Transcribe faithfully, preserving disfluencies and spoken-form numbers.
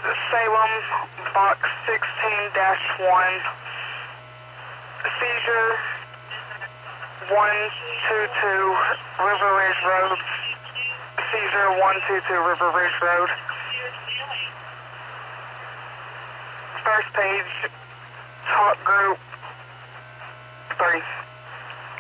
Salem, box sixteen dash one. Seizure one two two River Ridge Road. Seizure one two two River Ridge Road. First page, top group three.